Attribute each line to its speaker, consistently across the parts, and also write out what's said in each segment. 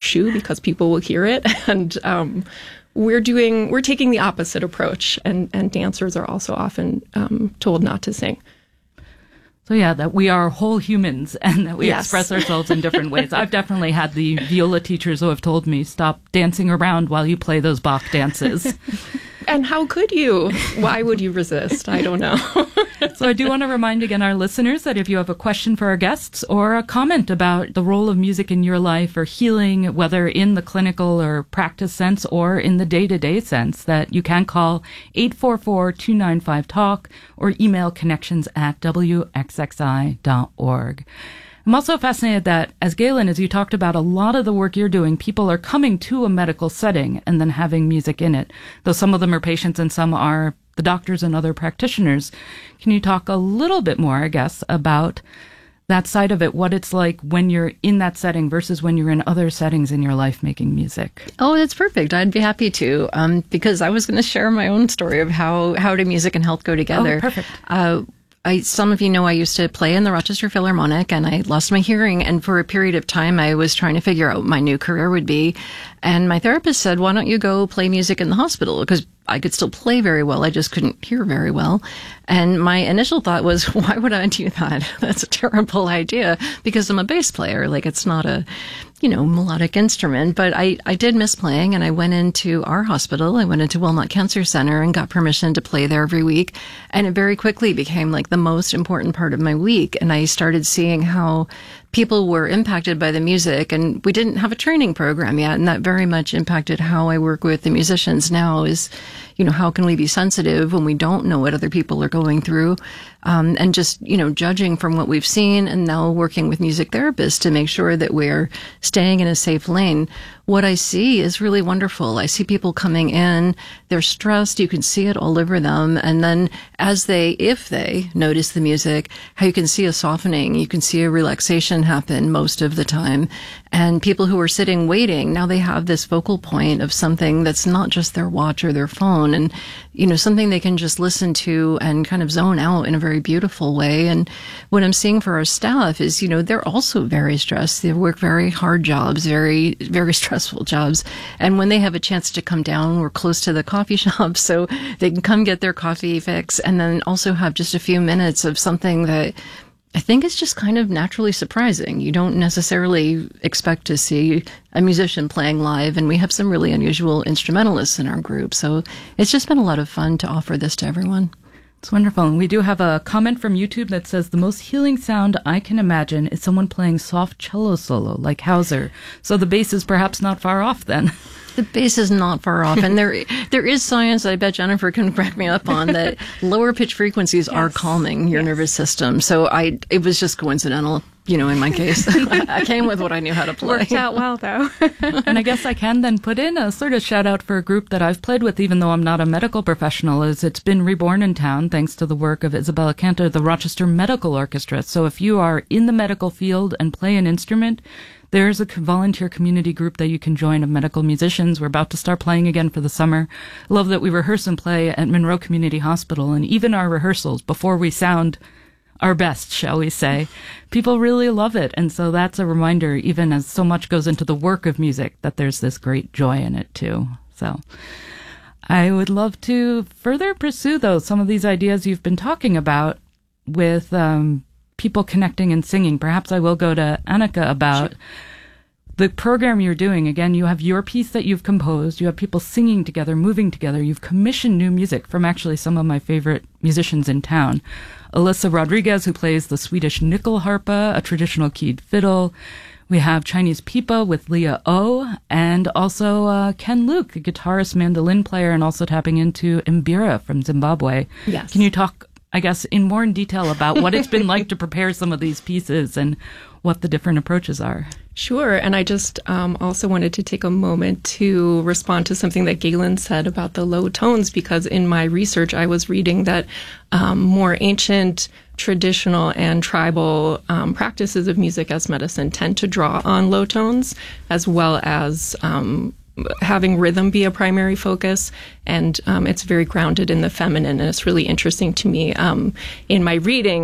Speaker 1: shoe because people will hear it. And we're taking the opposite approach. And dancers are also often told not to sing.
Speaker 2: So yeah, that we are whole humans and that we express ourselves in different ways. I've definitely had the viola teachers who have told me, stop dancing around while you play those Bach dances.
Speaker 1: And how could you? Why would you resist? I don't know.
Speaker 2: So I do want to remind again our listeners that if you have a question for our guests or a comment about the role of music in your life or healing, whether in the clinical or practice sense or in the day-to-day sense, that you can call 844-295-TALK or email connections@wxxi.org. I'm also fascinated that, as Galen, as you talked about, a lot of the work you're doing, people are coming to a medical setting and then having music in it, though some of them are patients and some are the doctors and other practitioners. Can you talk a little bit more, I guess, about that side of it, what it's like when you're in that setting versus when you're in other settings in your life making music?
Speaker 3: Oh, that's perfect. I'd be happy to, because I was going to share my own story of how do music and health go together.
Speaker 2: Oh, perfect.
Speaker 3: Some of you know I used to play in the Rochester Philharmonic, and I lost my hearing. And for a period of time, I was trying to figure out what my new career would be. And my therapist said, why don't you go play music in the hospital? Because I could still play very well. I just couldn't hear very well. And my initial thought was, why would I do that? That's a terrible idea because I'm a bass player. Like, it's not a, melodic instrument. But I did miss playing, and I went into our hospital. I went into Wilmot Cancer Center and got permission to play there every week. And it very quickly became like the most important part of my week. And I started seeing how people were impacted by the music, and we didn't have a training program yet. And that very much impacted how I work with the musicians now is, how can we be sensitive when we don't know what other people are going through? And just, judging from what we've seen and now working with music therapists to make sure that we're staying in a safe lane. What I see is really wonderful. I see people coming in, they're stressed, you can see it all over them. And then if they notice the music, how you can see a softening, you can see a relaxation happen most of the time. And people who are sitting waiting, now they have this focal point of something that's not just their watch or their phone and, something they can just listen to and kind of zone out in a very beautiful way. And what I'm seeing for our staff is, they're also very stressed. They work very hard jobs, very, very stressful jobs. And when they have a chance to come down, we're close to the coffee shop, so they can come get their coffee fix and then also have just a few minutes of something that I think it's just kind of naturally surprising. You don't necessarily expect to see a musician playing live, and we have some really unusual instrumentalists in our group. So it's just been a lot of fun to offer this to everyone.
Speaker 2: It's wonderful. And we do have a comment from YouTube that says, the most healing sound I can imagine is someone playing soft cello solo like Hauser. So the bass is perhaps not far off then.
Speaker 3: The bass is not far off. And there is science, I bet Jennifer can back me up on, that lower pitch frequencies are calming your nervous system. So it was just coincidental, in my case. I came with what I knew how to play.
Speaker 4: Worked out well, though.
Speaker 2: And I guess I can then put in a sort of shout out for a group that I've played with, even though I'm not a medical professional, is it's been reborn in town thanks to the work of Isabella Cantor, the Rochester Medical Orchestra. So if you are in the medical field and play an instrument, there's a volunteer community group that you can join of medical musicians. We're about to start playing again for the summer. I love that we rehearse and play at Monroe Community Hospital, and even our rehearsals, before we sound our best, shall we say, people really love it. And so that's a reminder, even as so much goes into the work of music, that there's this great joy in it too. So I would love to further pursue some of these ideas you've been talking about with people connecting and singing. Perhaps I will go to Annika about the program you're doing. Again, you have your piece that you've composed. You have people singing together, moving together. You've commissioned new music from actually some of my favorite musicians in town. Alyssa Rodriguez, who plays the Swedish nyckelharpa, a traditional keyed fiddle. We have Chinese pipa with Leah O, and also Ken Luke, a guitarist, mandolin player, and also tapping into Mbira from Zimbabwe.
Speaker 1: Yes.
Speaker 2: Can you talk, I guess, in more detail about what it's been like to prepare some of these pieces and what the different approaches are?
Speaker 1: Sure. And I just also wanted to take a moment to respond to something that Galen said about the low tones, because in my research, I was reading that more ancient, traditional, and tribal practices of music as medicine tend to draw on low tones, as well as having rhythm be a primary focus. And it's very grounded in the feminine. And it's really interesting to me in my reading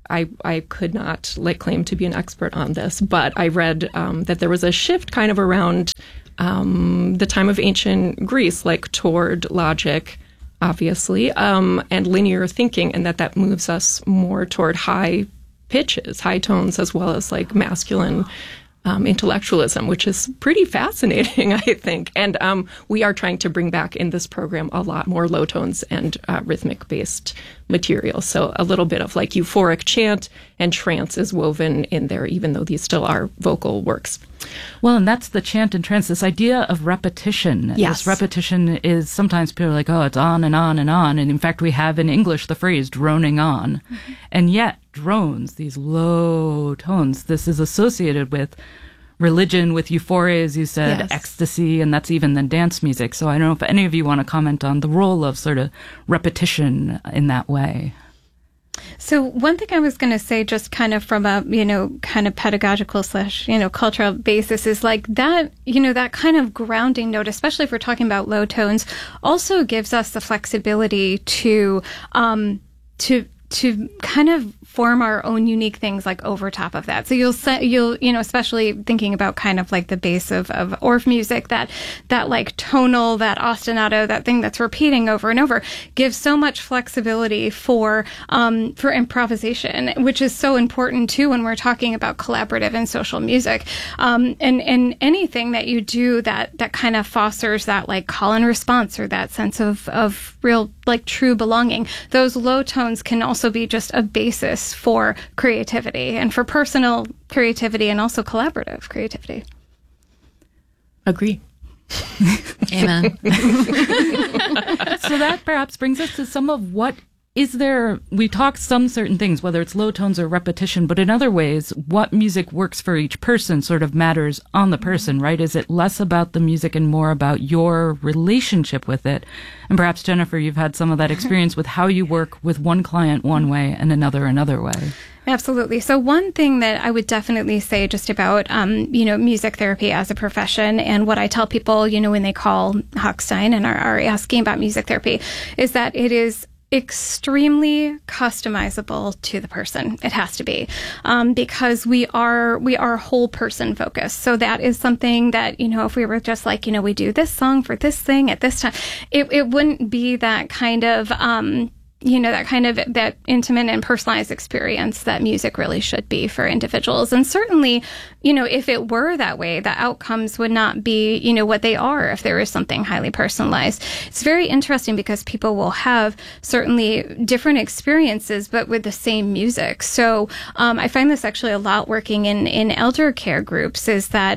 Speaker 1: I could not claim to be an expert on this, but I read that there was a shift kind of around the time of ancient Greece, toward logic, obviously, and linear thinking, and that moves us more toward high pitches, high tones, as well as masculine intellectualism, which is pretty fascinating, I think. And we are trying to bring back in this program a lot more low tones and rhythmic-based material. So a little bit of euphoric chant and trance is woven in there, even though these still are vocal works.
Speaker 2: Well, and that's the chant and trance, this idea of repetition.
Speaker 1: Yes.
Speaker 2: This repetition is sometimes people are like, oh, it's on and on and on. And in fact, we have in English the phrase droning on. Mm-hmm. And yet drones, these low tones, this is associated with religion, with euphoria, as you said, yes. Ecstasy, and that's even then dance music. So I don't know if any of you want to comment on the role of sort of repetition in that way.
Speaker 4: So one thing I was going to say, just kind of from a, kind of pedagogical / cultural basis, is that, that kind of grounding note, especially if we're talking about low tones, also gives us the flexibility to kind of form our own unique things over top of that. So you'll especially thinking about kind of the base of Orff music, that tonal, that ostinato, that thing that's repeating over and over, gives so much flexibility for improvisation, which is so important too when we're talking about collaborative and social music. And anything that you do that kind of fosters that call and response, or that sense of real true belonging. Those low tones can also be just a basis for creativity, and for personal creativity, and also collaborative creativity.
Speaker 1: Agree.
Speaker 3: Amen.
Speaker 2: So that perhaps brings us to some of what is there. We talk some certain things, whether it's low tones or repetition, but in other ways, what music works for each person sort of matters on the person, right? Is it less about the music and more about your relationship with it? And perhaps, Jennifer, you've had some of that experience with how you work with one client one way and another way.
Speaker 4: Absolutely. So one thing that I would definitely say just about, music therapy as a profession, and what I tell people, when they call Hochstein and are asking about music therapy, is that it is extremely customizable to the person. It has to be, because we are whole person focused. So that is something that, if we were just we do this song for this thing at this time, it wouldn't be that kind of, that intimate and personalized experience that music really should be for individuals. And certainly, if it were that way, the outcomes would not be, what they are if there is something highly personalized. It's very interesting because people will have certainly different experiences, but with the same music. So, I find this actually a lot working in elder care groups, is that,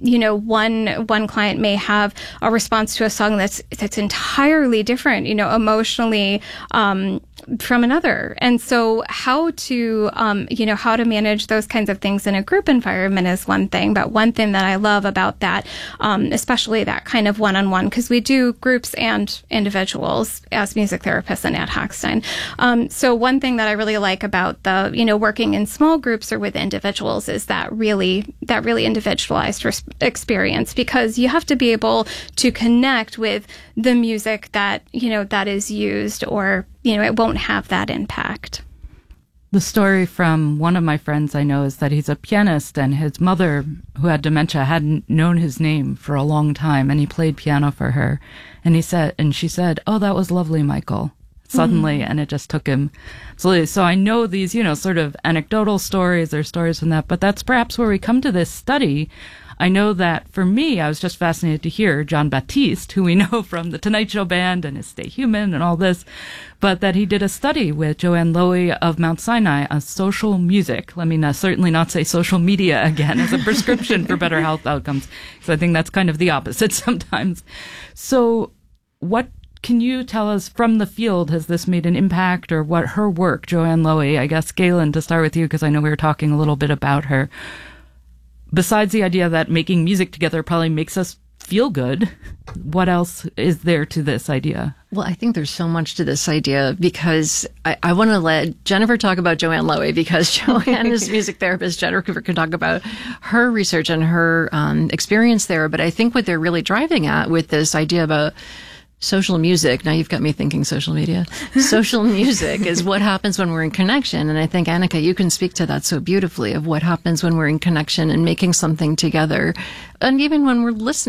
Speaker 4: one client may have a response to a song that's entirely different, emotionally, from another. And so how to manage those kinds of things in a group environment is one thing. But one thing that I love about that, especially that kind of one-on-one, because we do groups and individuals as music therapists and at Hochstein. So one thing that I really like about the, working in small groups or with individuals is that really individualized experience, because you have to be able to connect with the music that, that is used, or it won't have that impact.
Speaker 2: The story from one of my friends I know is that he's a pianist, and his mother, who had dementia, hadn't known his name for a long time, and he played piano for her. And she said, "Oh, that was lovely, Michael." Suddenly, mm-hmm. And it just took him. So I know these, sort of anecdotal stories or stories from that, but that's perhaps where we come to this study. I know that for me, I was just fascinated to hear Jon Batiste, who we know from the Tonight Show Band and his Stay Human and all this, but that he did a study with Joanne Lowy of Mount Sinai on social music. Let me certainly not say social media again as a prescription for better health outcomes, because I think that's kind of the opposite sometimes. So what can you tell us from the field? Has this made an impact, or what her work, Joanne Lowy? I guess, Galen, to start with you, because I know we were talking a little bit about her. Besides the idea that making music together probably makes us feel good, what else is there to this idea?
Speaker 3: Well, I think there's so much to this idea, because I want to let Jennifer talk about Joanne Lowy, because Joanne is a music therapist. Jennifer can talk about her research and her experience there. But I think what they're really driving at with this idea about social music, now you've got me thinking social media. Social music is what happens when we're in connection. And I think, Annika, you can speak to that so beautifully of what happens when we're in connection and making something together. And even when we're listening.